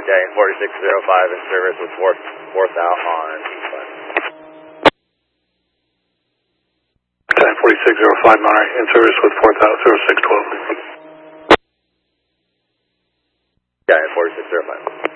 Okay, 4605 in service with fourth out on eastbound. 4605 Monterey in service with 4th out 0612. Okay, 4605.